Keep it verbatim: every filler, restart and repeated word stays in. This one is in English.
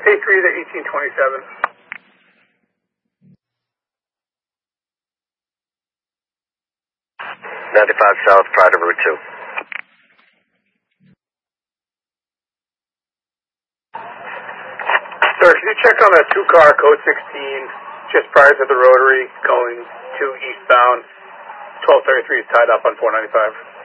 A three to eighteen twenty-seven. ninety-five south, prior to Route two. Sir, can you check on a two-car code sixteen just prior to the rotary going to eastbound? twelve thirty-three is tied up on four ninety-five.